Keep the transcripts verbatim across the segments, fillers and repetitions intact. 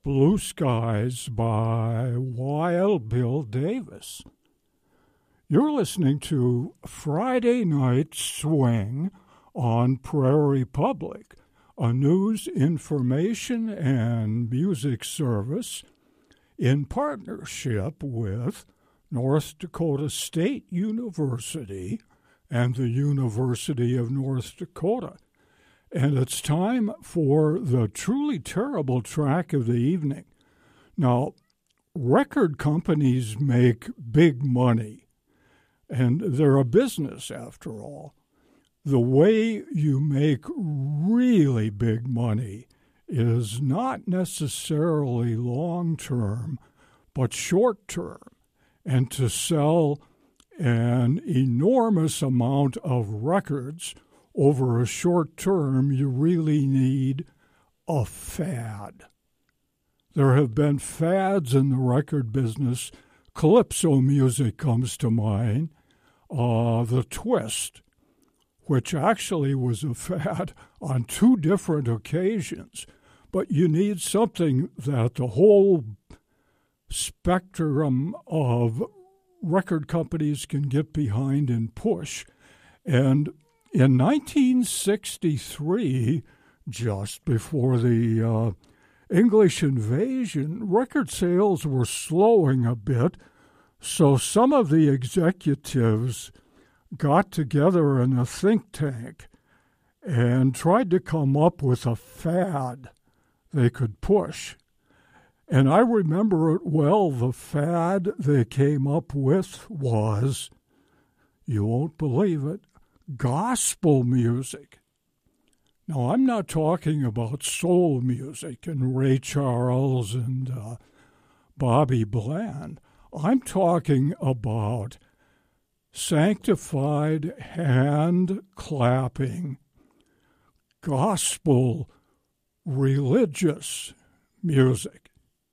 Blue Skies by Wild Bill Davis. You're listening to Friday Night Swing on Prairie Public, a news, information, and music service in partnership with North Dakota State University and the University of North Dakota. And it's time for the truly terrible track of the evening. Now, record companies make big money, and they're a business after all. The way you make really big money is not necessarily long-term, but short-term, and to sell an enormous amount of records over a short term, you really need a fad. There have been fads in the record business. Calypso music comes to mind. Uh, the Twist, which actually was a fad on two different occasions. But you need something that the whole spectrum of record companies can get behind and push. And in nineteen sixty-three, just before the uh, English invasion, record sales were slowing a bit, so some of the executives got together in a think tank and tried to come up with a fad they could push. And I remember it well. The fad they came up with was, you won't believe it, gospel music. Now, I'm not talking about soul music and Ray Charles and uh, Bobby Bland. I'm talking about sanctified, hand-clapping, gospel, religious music.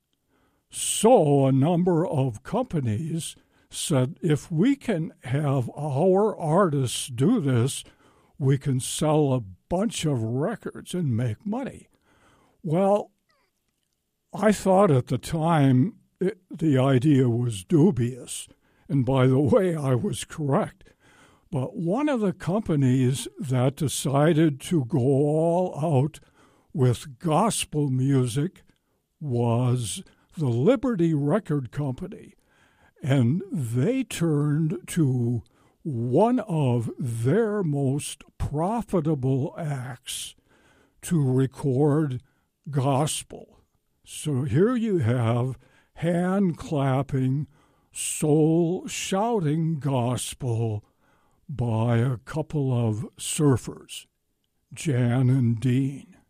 So a number of companies said, if we can have our artists do this, we can sell a bunch of records and make money. Well, I thought at the time it, the idea was dubious. And by the way, I was correct. But one of the companies that decided to go all out with gospel music was the Liberty Record Company. And they turned to one of their most profitable acts to record gospel. So here you have hand-clapping, soul-shouting gospel by a couple of surfers, Jan and Dean.